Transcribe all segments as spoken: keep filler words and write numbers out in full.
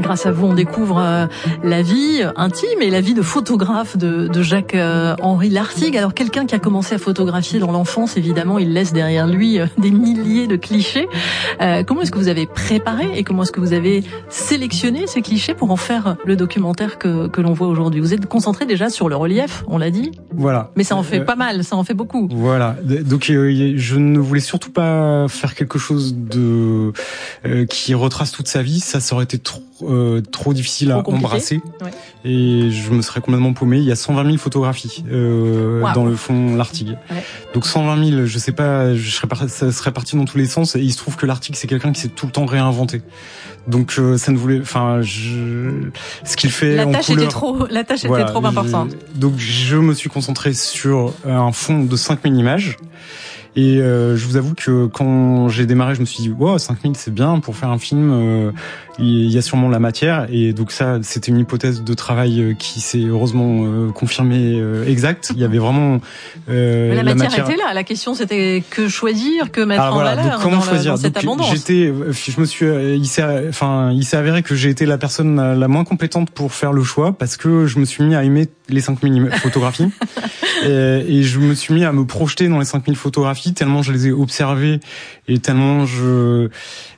grâce à vous, on découvre euh, la vie intime et la vie de photographe de, de Jacques-Henri Lartigue. Alors, quelqu'un qui a commencé à photographier dans l'enfance, évidemment, il laisse derrière lui euh, des milliers de clichés. Euh, comment est-ce que vous avez préparé et comment est-ce que vous avez sélectionné ces clichés pour en faire le documentaire que, que l'on voit aujourd'hui? Vous êtes concentré déjà sur le relief, on l'a dit. Voilà. Mais ça en fait euh, pas mal, ça en fait beaucoup. Voilà. Donc, euh, je ne voulais surtout pas faire quelque chose de euh, qui retrace toute sa vie. Ça, ça aurait été trop, euh, trop difficile trop à compliqué. embrasser. Ouais. Et je me serais complètement paumé. Il y a cent vingt mille photographies euh, wow. dans le fond Lartigue. Ouais. Donc cent vingt mille, je sais pas, je serais par... ça serait parti dans tous les sens. Et il se trouve que Lartigue, c'est quelqu'un qui s'est tout le temps réinventé. Donc euh, ça ne voulait, enfin, je... ce qu'il fait la en tâche couleur, était trop, la tâche voilà, était trop importante. Je... Donc je me suis concentré sur un fond de cinq mille images. Et euh, je vous avoue que quand j'ai démarré, je me suis dit wow, cinq mille c'est bien pour faire un film. Euh, il y a sûrement la matière. Et donc ça, c'était une hypothèse de travail qui s'est heureusement euh, confirmée euh, exacte. Il y avait vraiment euh, Mais la, la matière, matière était là. La question c'était que choisir, que mettre ah, en voilà. valeur. Donc, comment dans choisir le, dans cette donc, abondance. J'étais, je me suis, il s'est, enfin, il s'est avéré que j'ai été la personne la moins compétente pour faire le choix parce que je me suis mis à aimer les cinq mille photographies et, et je me suis mis à me projeter dans les cinq mille photographies tellement je les ai observées et tellement je,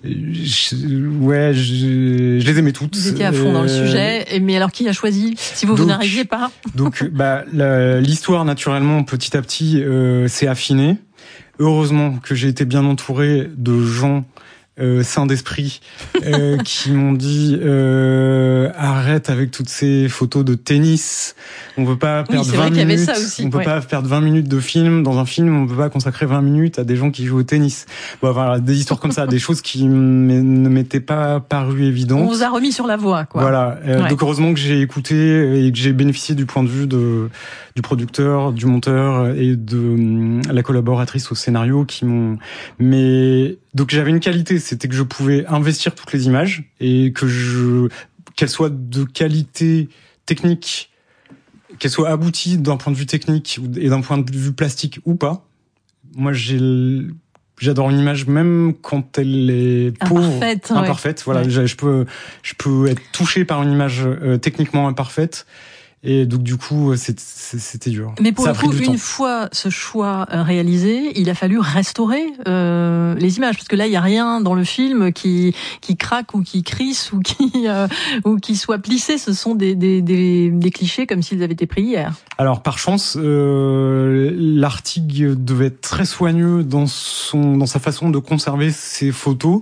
je ouais, je, je les aimais toutes. Vous étiez à fond dans le sujet. Et mais alors qui a choisi si vous, donc, vous n'arriviez pas? Donc, bah, la, l'histoire naturellement petit à petit euh, s'est affinée. Heureusement que j'ai été bien entouré de gens Euh, saint d'esprit euh, qui m'ont dit euh, arrête avec toutes ces photos de tennis, on peut pas perdre oui, vingt minutes, ça aussi, on peut ouais. pas perdre vingt minutes de film, dans un film on peut pas consacrer vingt minutes à des gens qui jouent au tennis. Bon, voilà, des histoires comme ça, des choses qui ne m'étaient pas parues évidentes. On vous a remis sur la voie, quoi. Voilà, euh, ouais. donc heureusement que j'ai écouté et que j'ai bénéficié du point de vue de du producteur, du monteur et de la collaboratrice au scénario qui m'ont mais donc j'avais une qualité, c'était que je pouvais investir toutes les images et que je qu'elles soient de qualité technique, qu'elles soient abouties d'un point de vue technique et d'un point de vue plastique ou pas. Moi j'ai j'adore une image même quand elle est pauvre, imparfaite, imparfaite. Ouais. Voilà, ouais. je peux je peux être touché par une image euh, techniquement imparfaite. Et donc du coup, c'est, c'est, c'était dur. Mais pour ça le coup, une temps. fois ce choix réalisé, il a fallu restaurer euh, les images, parce que là, il y a rien dans le film qui qui craque ou qui crisse ou qui euh, ou qui soit plissé. Ce sont des des des, des clichés comme s'ils avaient été pris hier. Alors par chance, euh, Lartigue devait être très soigneux dans son dans sa façon de conserver ses photos.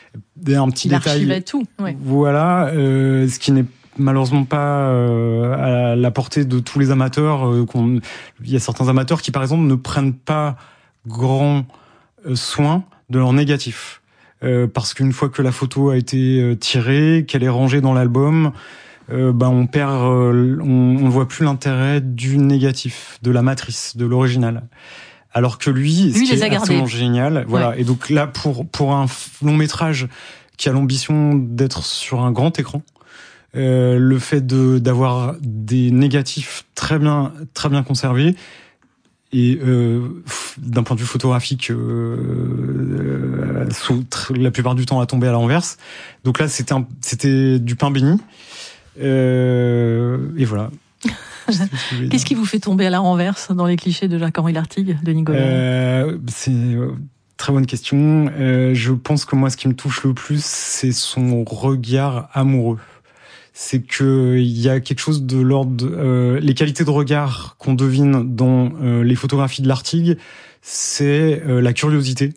Un petit il détail. archivait tout. Ouais. Voilà, euh, ce qui n'est malheureusement pas euh, à la portée de tous les amateurs. Euh, qu'on, il y a certains amateurs qui, par exemple, ne prennent pas grand euh, soin de leur négatif. Euh, parce qu'une fois que la photo a été euh, tirée, qu'elle est rangée dans l'album, euh, ben on perd, euh, on, on voit plus l'intérêt du négatif, de la matrice, de l'original. Alors que lui, lui ce qui les est a absolument gardés. génial, voilà. Ouais. Et donc là, pour pour un long métrage qui a l'ambition d'être sur un grand écran. Euh, le fait de d'avoir des négatifs très bien très bien conservés et euh, d'un point de vue photographique euh, euh, sous, la plupart du temps à tomber à l'inverse. Donc là c'était un, c'était du pain béni euh, et voilà. Qu'est-ce qui vous fait tomber à la renverse dans les clichés de Jacques-Henri Lartigue, Denis Goller? euh, C'est très bonne question. Euh, je pense que moi ce qui me touche le plus c'est son regard amoureux. C'est que il y a quelque chose de l'ordre de, euh, les qualités de regard qu'on devine dans euh, les photographies de Lartigue, c'est euh, la curiosité.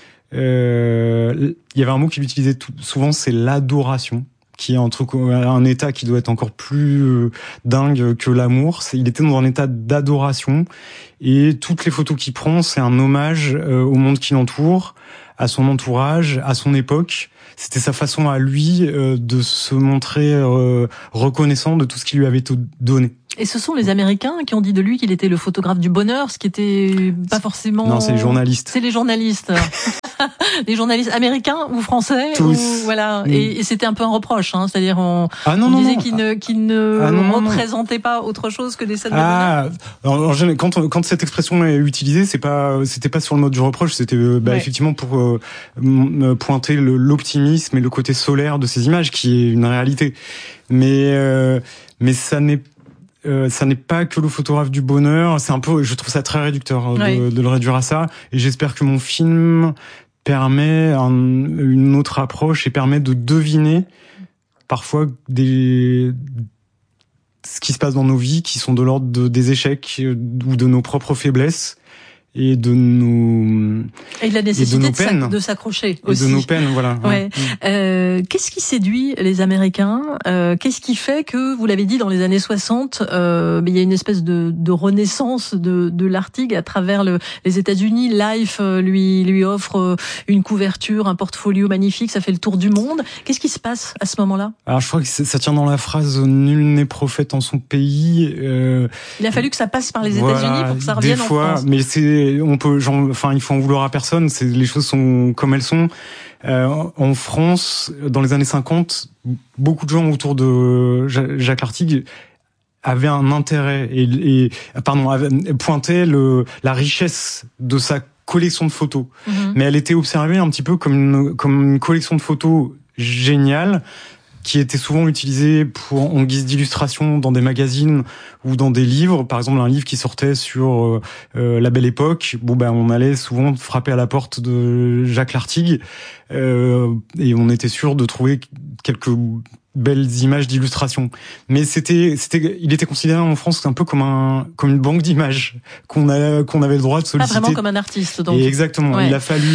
Euh, il y avait un mot qu'il utilisait tout, souvent, c'est l'adoration, qui est un truc, un état qui doit être encore plus euh, dingue que l'amour. C'est, il était dans un état d'adoration et toutes les photos qu'il prend, c'est un hommage euh, au monde qui l'entoure, à son entourage, à son époque. C'était sa façon à lui euh, de se montrer euh, reconnaissant de tout ce qui lui avait été donné. Et ce sont les Américains qui ont dit de lui qu'il était le photographe du bonheur, ce qui était pas forcément... Non, c'est les journalistes. C'est les journalistes. Les journalistes américains ou français. Tous. Ou, voilà. Mm. Et, et c'était un peu un reproche, hein. C'est-à-dire on, ah, non, on non, disait non. qu'ils ne, qu'ils ne ah, non, représentaient non. pas autre chose que des scènes ah, de bonheur. Alors, quand, quand cette expression est utilisée, c'est pas, c'était pas sur le mode du reproche, c'était bah, ouais. effectivement pour euh, pointer le, l'optimisme et le côté solaire de ces images, qui est une réalité. Mais, euh, mais ça n'est Euh, ça n'est pas que le photographe du bonheur, c'est un peu, je trouve ça très réducteur de, oui. de le réduire à ça, et j'espère que mon film permet un, une autre approche et permet de deviner parfois des ce qui se passe dans nos vies qui sont de l'ordre de, des échecs ou de nos propres faiblesses et de nos et de la nécessité de, de, de s'accrocher aussi. Et de nos peines, voilà. Ouais. Ouais. Euh, qu'est-ce qui séduit les Américains? euh, Qu'est-ce qui fait que, vous l'avez dit, dans les années soixante, euh, il y a une espèce de, de renaissance de, de l'Artigue à travers le, les États-Unis. Life lui lui offre une couverture, un portfolio magnifique, ça fait le tour du monde. Qu'est-ce qui se passe à ce moment-là? Alors, je crois que ça tient dans la phrase "nul n'est prophète en son pays". Euh, il a fallu que ça passe par les États-Unis voilà, pour que ça revienne des fois, en France. Mais c'est on peut, genre, enfin, il faut en vouloir à personne. C'est les choses sont comme elles sont. Euh, en France, dans les années cinquante, beaucoup de gens autour de Jacques Lartigue avaient un intérêt et, et pardon, avaient, pointaient le la richesse de sa collection de photos. Mmh. Mais elle était observée un petit peu comme une comme une collection de photos géniale, qui était souvent utilisé pour en guise d'illustration dans des magazines ou dans des livres. Par exemple, un livre qui sortait sur euh, la Belle Époque, bon ben on allait souvent frapper à la porte de Jacques Lartigue euh, et on était sûr de trouver quelques belles images d'illustration. Mais c'était, c'était, il était considéré en France un peu comme un, comme une banque d'images qu'on a, qu'on avait le droit de solliciter. Pas vraiment comme un artiste, donc. Et exactement. Ouais. Il a fallu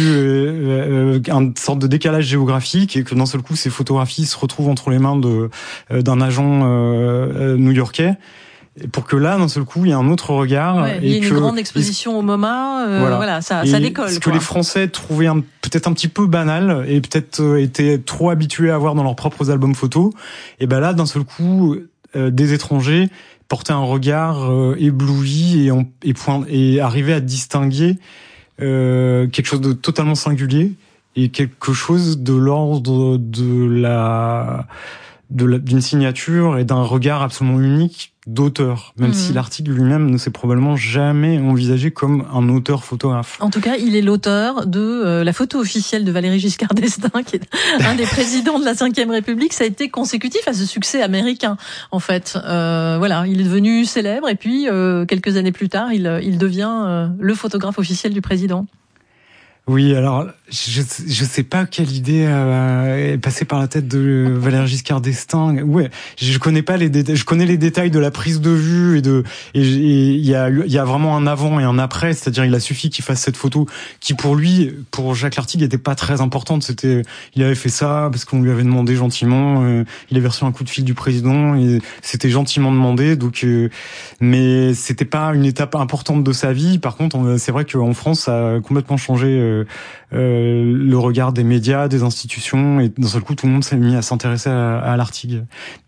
euh, euh, une sorte de décalage géographique et que d'un seul coup, ces photographies se retrouvent entre les mains de euh, d'un agent euh, new-yorkais. Pour que là, d'un seul coup, il y a un autre regard. Ouais, il y a une que, grande exposition au MoMA, euh, voilà. voilà, ça, ça décolle. Ce que quoi. les Français trouvaient un, peut-être un petit peu banal et peut-être euh, étaient trop habitués à voir dans leurs propres albums photos, et ben là, d'un seul coup, euh, des étrangers portaient un regard euh, ébloui et, en, et, point, et arrivaient à distinguer euh, quelque chose de totalement singulier et quelque chose de l'ordre de la... de la, d'une signature et d'un regard absolument unique d'auteur, même mmh. si l'article lui-même ne s'est probablement jamais envisagé comme un auteur-photographe. En tout cas, il est l'auteur de euh, la photo officielle de Valéry Giscard d'Estaing, qui est un des présidents de la cinquième République. Ça a été consécutif à ce succès américain, en fait. Euh, voilà, il est devenu célèbre et puis, euh, quelques années plus tard, il, il devient euh, le photographe officiel du président. Oui, alors je je sais pas quelle idée euh, est passée par la tête de Valéry Giscard d'Estaing. Ouais, je connais pas les détails. Je connais les détails de la prise de vue et de et il y a il y a vraiment un avant et un après. C'est-à-dire, il a suffi qu'il fasse cette photo qui, pour lui, pour Jacques Lartigue, était pas très importante. C'était, il avait fait ça parce qu'on lui avait demandé gentiment. Euh, il avait reçu un coup de fil du président et c'était gentiment demandé. Donc, euh, mais c'était pas une étape importante de sa vie. Par contre, c'est vrai qu'en France, ça a complètement changé. Euh, Euh, le regard des médias, des institutions, et d'un seul coup tout le monde s'est mis à s'intéresser à, à Lartigue.